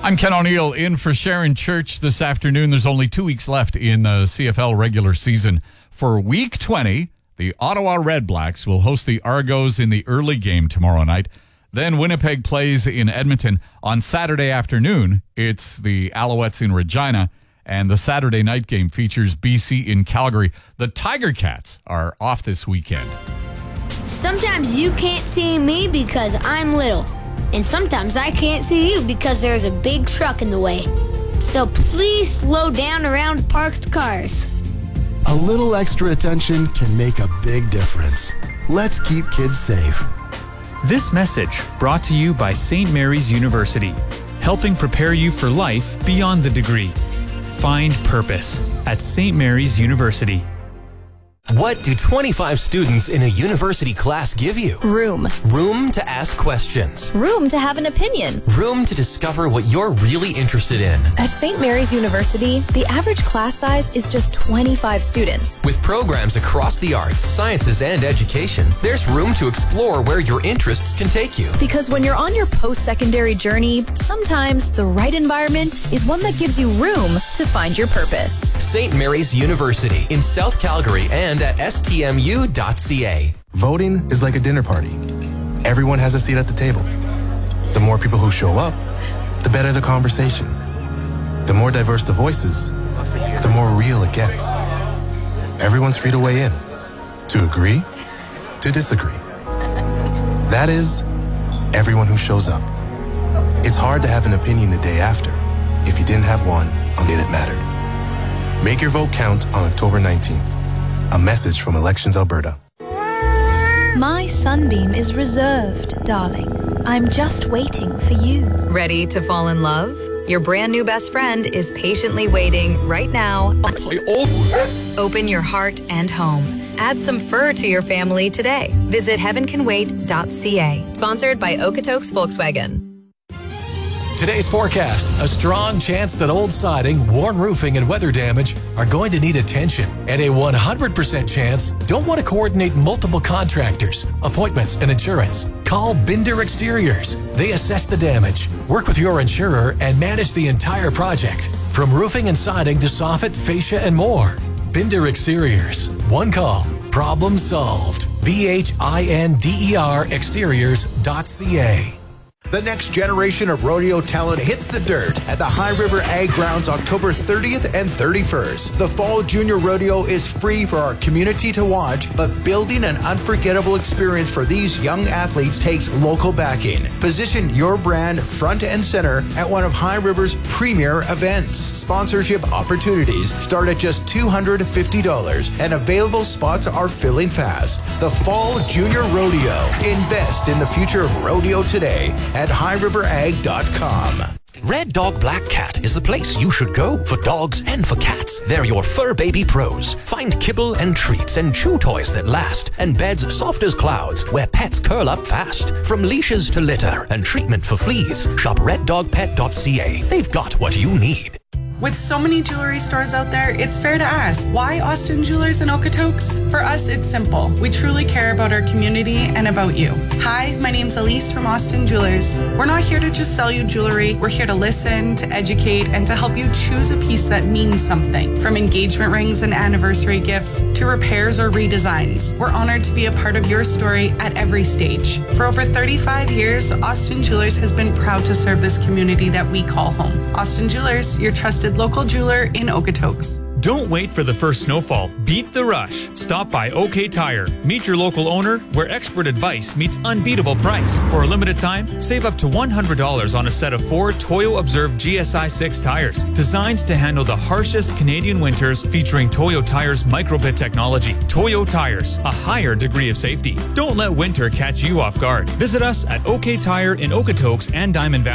I'm Ken O'Neill in for Sharon Church this afternoon. There's only 2 weeks left in the CFL regular season. For Week 20, the Ottawa Redblacks will host the Argos in the early game tomorrow night. Then Winnipeg plays in Edmonton. On Saturday afternoon, it's the Alouettes in Regina, and the Saturday night game features BC in Calgary. The Tiger Cats are off this weekend. Sometimes you can't see me because I'm little. And sometimes I can't see you because there's a big truck in the way. So please slow down around parked cars. A little extra attention can make a big difference. Let's keep kids safe. This message brought to you by St. Mary's University, helping prepare you for life beyond the degree. Find purpose at St. Mary's University. What do 25 students in a university class give you? Room. Room to ask questions. Room to have an opinion. Room to discover what you're really interested in. At St. Mary's University, the average class size is just 25 students. With programs across the arts, sciences, and education, there's room to explore where your interests can take you. Because when you're on your post-secondary journey, sometimes the right environment is one that gives you room to find your purpose. St. Mary's University in South Calgary and at stmu.ca. Voting is like a dinner party. Everyone has a seat at the table. The more people who show up, the better the conversation. The more diverse the voices, the more real it gets. Everyone's free to weigh in, to agree, to disagree. That is, everyone who shows up. It's hard to have an opinion the day after if you didn't have one on the day that mattered. Make your vote count on October 19th. A message from Elections Alberta. My sunbeam is reserved, darling. I'm just waiting for you. Ready to fall in love? Your brand new best friend is patiently waiting right now. Open your heart and home. Add some fur to your family today. Visit heavencanwait.ca. Sponsored by Okotoks Volkswagen. Today's forecast, a strong chance that old siding, worn roofing, and weather damage are going to need attention. And a 100% chance don't want to coordinate multiple contractors, appointments, and insurance. Call Binder Exteriors. They assess the damage, work with your insurer, and manage the entire project. From roofing and siding to soffit, fascia, and more. Binder Exteriors. One call. Problem solved. BHINDER exteriors.ca. The next generation of rodeo talent hits the dirt at the High River Ag Grounds October 30th and 31st. The Fall Junior Rodeo is free for our community to watch, but building an unforgettable experience for these young athletes takes local backing. Position your brand front and center at one of High River's premier events. Sponsorship opportunities start at just $250, and available spots are filling fast. The Fall Junior Rodeo. Invest in the future of rodeo today at highriverag.com. Red Dog Black Cat is the place you should go for dogs and for cats. They're your fur baby pros. Find kibble and treats and chew toys that last, and beds soft as clouds where pets curl up fast. From leashes to litter and treatment for fleas, shop reddogpet.ca. They've got what you need. With so many jewelry stores out there, it's fair to ask, why Austin Jewelers in Okotoks? For us, it's simple. We truly care about our community and about you. Hi, my name's Elise from Austin Jewelers. We're not here to just sell you jewelry. We're here to listen, to educate, and to help you choose a piece that means something. From engagement rings and anniversary gifts to repairs or redesigns. We're honored to be a part of your story at every stage. For over 35 years, Austin Jewelers has been proud to serve this community that we call home. Austin Jewelers, your trusted local jeweler in Okotoks. Don't wait for the first snowfall. Beat the rush. Stop by OK Tire. Meet your local owner where expert advice meets unbeatable price. For a limited time, save up to $100 on a set of 4 Toyo Observe GSI 6 tires. Designed to handle the harshest Canadian winters, featuring Toyo Tires microbit technology. Toyo Tires, a higher degree of safety. Don't let winter catch you off guard. Visit us at OK Tire in Okotoks and Diamond Valley.